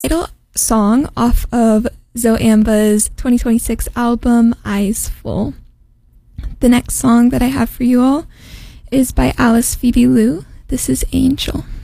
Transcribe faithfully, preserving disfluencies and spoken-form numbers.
Title song off of Zoamba's twenty twenty-six album, Eyes Full. The next song that I have for you all is by Alice Phoebe Lou. This is Angel.